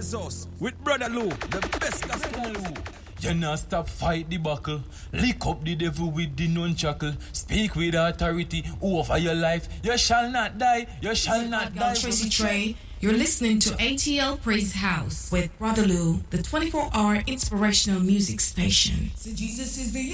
Jesus with Brother Lou, the best gospel Lou. You not stop fight the buckle. Lick up the devil with the nunchuckle. Speak with authority over your life. You shall not die. You shall not die. Tracy Trey, you're listening to ATL Praise House with Brother Lou, the 24-hour inspirational music station. So Jesus is the